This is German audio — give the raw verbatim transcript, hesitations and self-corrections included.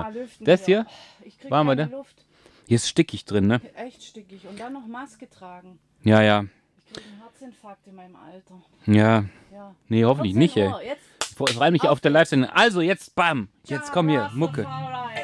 mal. lüften Das hier? Ich krieg Waren wir keine da? Luft. Hier ist stickig drin, ne? Echt stickig. Und dann noch Maske tragen. Ja, ja. Ich kriege einen Herzinfarkt in meinem Alter. Ja. Ja. Nee, hoffentlich nicht, ey. Jetzt Vor allem nicht Auf auf der geht's. Live-Sendung. Also, jetzt, bam. Jetzt komm hier, Ja, Mucke. Rastafari.